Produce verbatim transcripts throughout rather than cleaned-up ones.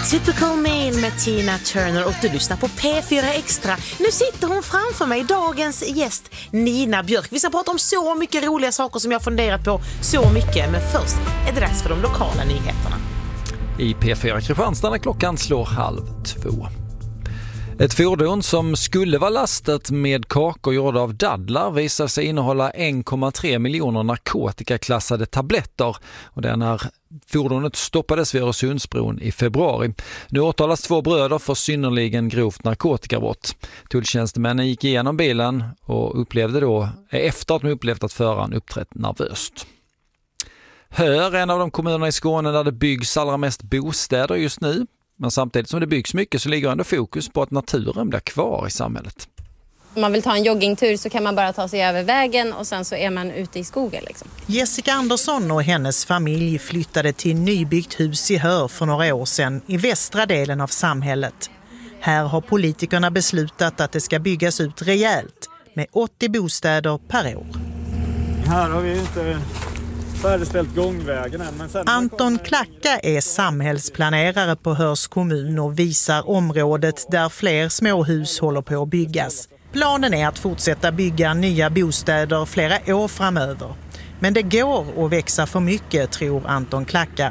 Typical Man med Tina Turner och du lyssnar på P fyra Extra. Nu sitter hon framför mig, dagens gäst Nina Björk. Vi ska prata om så mycket roliga saker som jag funderat på så mycket. Men först är det dags för de lokala nyheterna. I P fyra Kristianstad när klockan slår halv två. Ett fordon som skulle vara lastat med kakor gjorda av dadlar visar sig innehålla en komma tre miljoner narkotikaklassade tabletter. Och det är när fordonet stoppades vid Öresundsbron i februari. Nu åtalas två bröder för synnerligen grovt narkotikabrott. Tulltjänstemännen gick igenom bilen och upplevde då, efter att de upplevt att föraren uppträtt nervöst. Hör är en av de kommunerna i Skåne där det byggs allra mest bostäder just nu. Men samtidigt som det byggs mycket så ligger ändå fokus på att naturen blir kvar i samhället. Om man vill ta en joggingtur så kan man bara ta sig över vägen och sen så är man ute i skogen. Liksom. Jessica Andersson och hennes familj flyttade till nybyggt hus i Hör för några år sedan i västra delen av samhället. Här har politikerna beslutat att det ska byggas ut rejält med åttio bostäder per år. Här har vi inte färdigställt gångvägen än. Men sen Anton Klacka är samhällsplanerare på Hörs kommun och visar området där fler småhus håller på att byggas. Planen är att fortsätta bygga nya bostäder flera år framöver. Men det går att växa för mycket, tror Anton Klacka.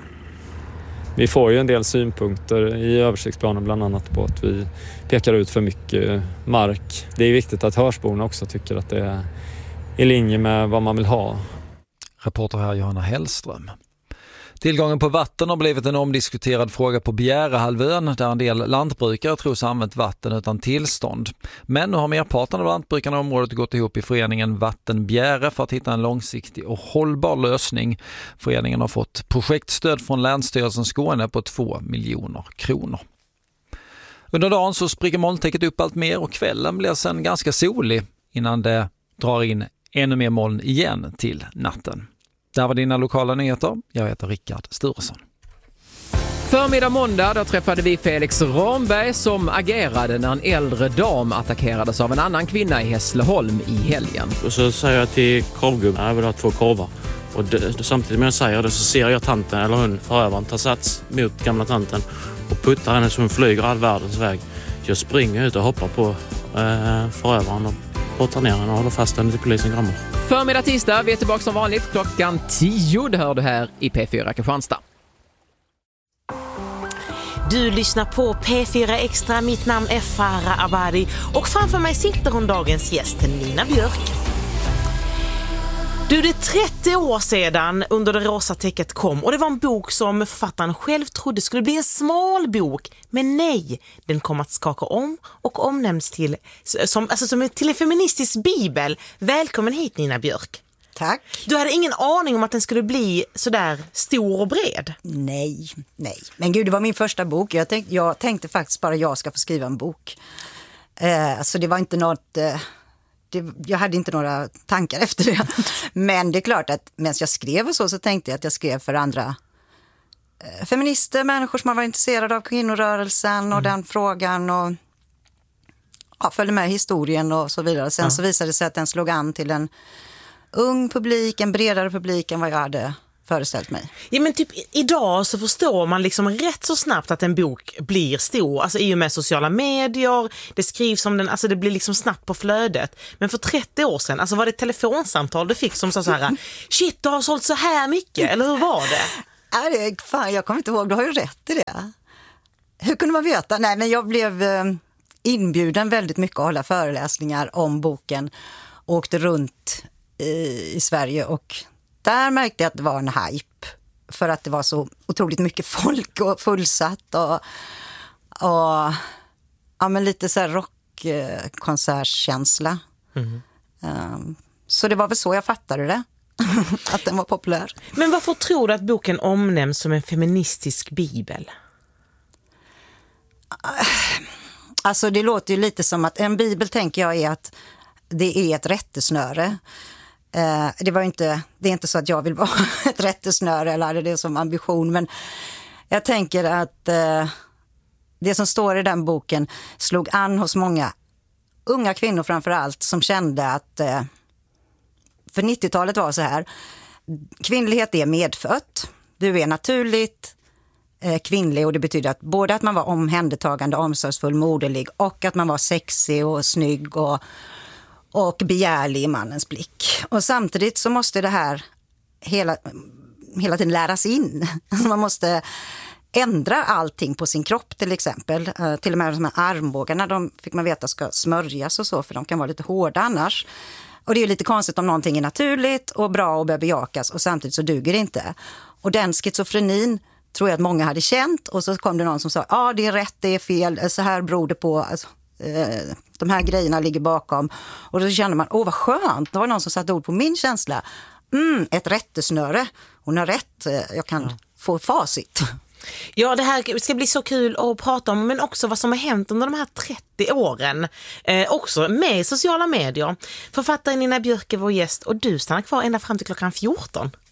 Vi får ju en del synpunkter i översiktsplanen bland annat på att vi pekar ut för mycket mark. Det är viktigt att Hörsborna också tycker att det är i linje med vad man vill ha. Reporter här Johanna Hellström. Tillgången på vatten har blivit en omdiskuterad fråga på Bjärehalvön där en del lantbrukare tros ha använt vatten utan tillstånd. Men nu har merparten av lantbrukarna i området gått ihop i föreningen Vatten Bjäre för att hitta en långsiktig och hållbar lösning. Föreningen har fått projektstöd från Länsstyrelsen Skåne på två miljoner kronor. Under dagen så spricker molntäcket upp allt mer och kvällen blir sen ganska solig innan det drar in ännu mer moln igen till natten. Där var dina lokala nyheter. Jag heter Rickard Sturesson. Förmiddag måndag då träffade vi Felix Ramberg som agerade när en äldre dam attackerades av en annan kvinna i Hässleholm i helgen. Och så säger jag till korvgubben, jag vill ha två korvar. Och det, samtidigt med jag säger det så ser jag tanten eller hon förövaren ta sats mot gamla tanten och puttar henne så hon flyger all världens väg. Jag springer ut och hoppar på eh, förövaren och bortar ner henne och håller fast henne till polisen kommer. Förmiddag tisdag, vi är tillbaka som vanligt klockan tio. Det hör du här i P fyra Kristianstad. Du lyssnar på P fyra Extra, mitt namn är Farah Abadi och framför mig sitter hon dagens gäst Nina Björk. Du, det är trettio år sedan Under det rosa täcket kom och det var en bok som författaren själv trodde skulle bli en smal bok. Men nej, den kom att skaka om och omnämns till, som, alltså som till en feministisk bibel. Välkommen hit Nina Björk. Tack. Du hade ingen aning om att den skulle bli sådär stor och bred? Nej, nej. Men gud, det var min första bok. Jag tänkte, jag tänkte faktiskt bara jag ska få skriva en bok. Eh, alltså det var inte något... Eh, det, jag hade inte några tankar efter det. Men det är klart att medan jag skrev och så, så tänkte jag att jag skrev för andra eh, feminister, människor som var intresserade av kvinnorörelsen och mm. den frågan och ja, följde med historien och så vidare. Sen ja. så visade det sig att den slog an till en ung publik, en bredare publik än vad jag hade föreställt mig. Ja, men typ idag så förstår man liksom rätt så snabbt att en bok blir stor. Alltså i och med sociala medier, det skrivs om den, alltså det blir liksom snabbt på flödet. Men för trettio år sedan, alltså var det ett telefonsamtal du fick som sa så här, shit, du har sålt så här mycket, eller hur var det? Ja, det är, fan, jag kommer inte ihåg, du har ju rätt i det. Hur kunde man veta? Nej, men jag blev eh, inbjuden väldigt mycket att hålla föreläsningar om boken och åkte runt i Sverige och där märkte jag att det var en hype för att det var så otroligt mycket folk och fullsatt och, och ja, men lite så här rockkonsertkänsla. Mm. Um, så det var väl så jag fattade det, att den var populär. Men varför tror du att boken omnämns som en feministisk bibel? Alltså det låter ju lite som att en bibel tänker jag är att det är ett rättesnöre. Eh, det var inte, det är inte så att jag vill vara ett rättesnöre eller hade det som ambition, men jag tänker att eh, det som står i den boken slog an hos många unga kvinnor framförallt som kände att eh, för nittiotalet var så här: kvinnlighet är medfött, du är naturligt eh, kvinnlig, och det betyder att både att man var omhändertagande, omsorgsfull, moderlig och att man var sexig och snygg och, och begärlig i mannens blick. Och samtidigt så måste det här hela, hela tiden läras in. Man måste ändra allting på sin kropp till exempel. Uh, till och med de här armbågarna, de fick man veta ska smörjas och så, för de kan vara lite hårda annars. Och det är ju lite konstigt om någonting är naturligt och bra och bör bejakas och samtidigt så duger det inte. Och den schizofrenin tror jag att många hade känt, och så kom det någon som sa, ja ah, det är rätt, det är fel, så här beror det på, alltså, eh, de här grejerna ligger bakom. Och då kände man, åh vad skönt, det var någon som satte ord på min känsla. Mm, ett rättesnöre, hon har rätt, jag kan få facit. Ja, det här ska bli så kul att prata om, men också vad som har hänt under de här trettio åren. Eh, också med sociala medier. Författaren Nina Björk är vår gäst och du stannar kvar ända fram till klockan fjorton.